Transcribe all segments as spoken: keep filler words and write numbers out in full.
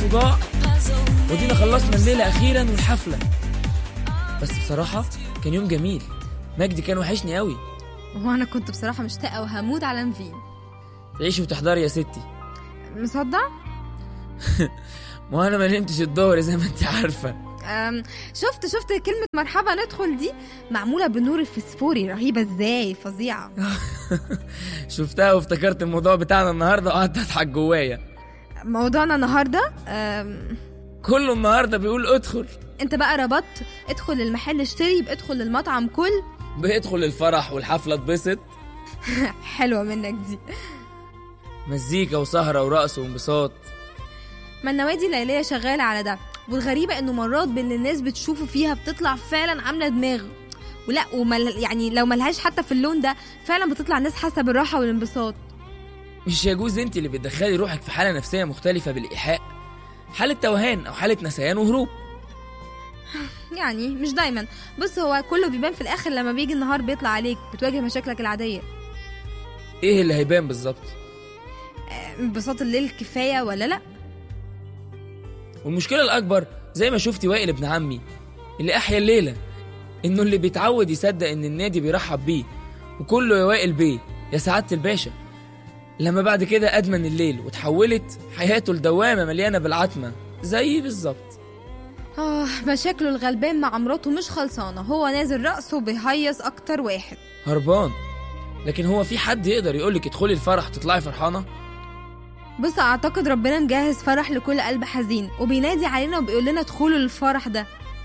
صداع، ودينا خلصنا الليلة أخيرا والحفلة. بس بصراحة كان يوم جميل. مجدي كان وحشني قوي. وانا كنت بصراحة مشتاقة وهموت على نفين. تعيشي وتحضري يا ستي. مصدق؟ ما انا ما نمتش الظهر زي ما انت عارفة. شفت شفت كلمة مرحبا ندخل دي معمولة بالنور الفسفوري، رهيبة ازاي، فظيعة. شفتها وافتكرت الموضوع بتاعنا النهاردة وقعدت اضحك جوايا. موضوعنا النهاردة كله النهاردة بيقول ادخل. انت بقى ربطت ادخل المحل اشتري بادخل المطعم كل بادخل الفرح والحفلة اتبسط. حلوة منك دي. مزيكا وسهرة ورقص وانبساط. ما النوادي الليلية شغالة على ده، والغريبة انه مرات باللي الناس بتشوفه فيها بتطلع فعلا عاملة دماغ، ولا ومل يعني لو ملهاش حتى في اللون ده فعلا بتطلع الناس حاسة بالراحة والانبساط. مش يجوز انت اللي بتدخلي روحك في حالة نفسية مختلفة بالإيحاء، حالة توهان أو حالة نسيان وهروب. يعني مش دايما، بص هو كله بيبان في الآخر لما بيجي النهار بيطلع عليك بتواجه مشاكلك العادية. ايه اللي هيبان بالظبط؟ انبساط الليل كفاية ولا لأ؟ والمشكلة الأكبر زي ما شفتي وائل ابن عمي اللي أحيا الليلة، إنه اللي بيتعود يصدق إن النادي بيرحب بيه وكله يا وائل بيه يا سعادة الباشا، لما بعد كده أدمن الليل وتحولت حياته لدوامة مليانة بالعتمة زي بالظبط. آه مشاكله الغلبان مع مراته مش خلصانة، هو نازل رأسه وبيهيص أكتر واحد هربان. لكن هو في حد يقدر يقولك ادخلي الفرح تطلعي فرحانة؟ بص أعتقد ربنا مجهز فرح لكل قلب حزين وبينادي علينا وبيقول لنا ادخلوا للفرح ده.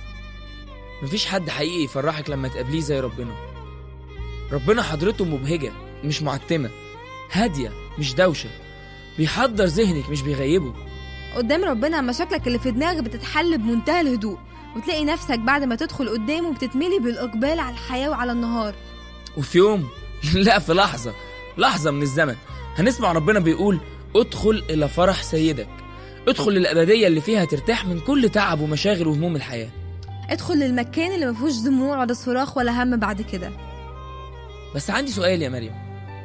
مفيش حد حقيقي يفرحك لما تقابليه زي ربنا. ربنا حضرته مبهجة مش معتمة، هادية مش دوشة، بيحضر ذهنك مش بيغيبه. قدام ربنا مشاكلك اللي في دماغك بتتحل بمنتهى الهدوء، وتلاقي نفسك بعد ما تدخل قدامه بتتملي بالإقبال على الحياة وعلى النهار. وفي يوم لا في لحظة لحظة من الزمن هنسمع ربنا بيقول ادخل إلى فرح سيدك، ادخل للأبدية اللي فيها ترتاح من كل تعب ومشاغل وهموم الحياة. ادخل للمكان اللي مفيهوش دموع ولا صراخ ولا هم بعد كده. بس عندي سؤال يا مريم.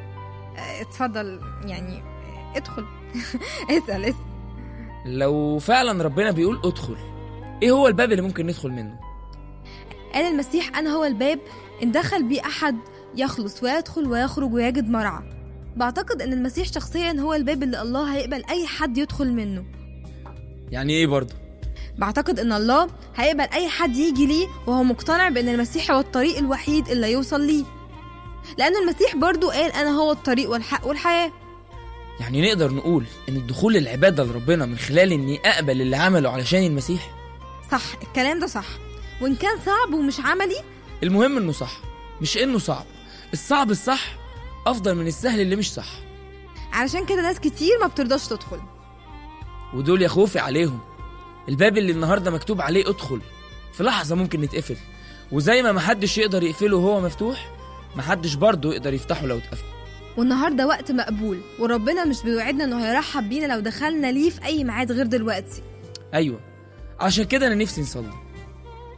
اتفضل يعني ادخل. اسأل اسأل. لو فعلا ربنا بيقول ادخل، ايه هو الباب اللي ممكن ندخل منه؟ قال المسيح أنا هو الباب، إن دخل بيه أحد يخلص ويدخل ويخرج ويجد مرعى. بعتقد ان المسيح شخصيا هو الباب اللي الله هيقبل اي حد يدخل منه. يعني ايه برضه؟ بعتقد ان الله هيقبل اي حد يجي ليه وهو مقتنع بان المسيح هو الطريق الوحيد اللي يوصل ليه، لانه المسيح برضه قال انا هو الطريق والحق والحياة. يعني نقدر نقول ان الدخول للعبادة لربنا من خلال اني اقبل اللي عمله علشان المسيح. صح، الكلام ده صح، وان كان صعب ومش عملي المهم انه صح، مش انه صعب. الصعب الصح افضل من السهل اللي مش صح. علشان كده ناس كتير ما بترضاش تدخل، ودول يا خوفي عليهم. الباب اللي النهاردة مكتوب عليه ادخل في لحظة ممكن نتقفل، وزي ما محدش يقدر يقفله وهو مفتوح محدش برضه يقدر يفتحه لو اتقفل. والنهاردة وقت مقبول، وربنا مش بيوعدنا انه هيرحب بينا لو دخلنا ليه في اي ميعاد غير دلوقتي. ايوه، عشان كده انا نفسي نصلي